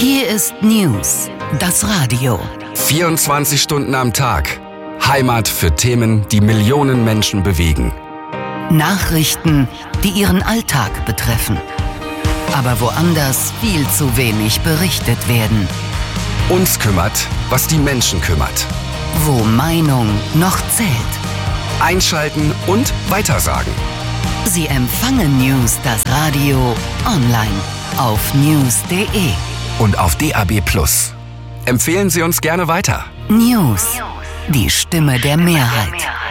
Hier ist News, das Radio. 24 Stunden am Tag. Heimat für Themen, die Millionen Menschen bewegen. Nachrichten, die ihren Alltag betreffen. Aber woanders viel zu wenig berichtet werden. Uns kümmert, was die Menschen kümmert. Wo Meinung noch zählt. Einschalten und weitersagen. Sie empfangen News, das Radio, online auf news.de. Und auf DAB+. Empfehlen Sie uns gerne weiter. News, die Stimme der Mehrheit.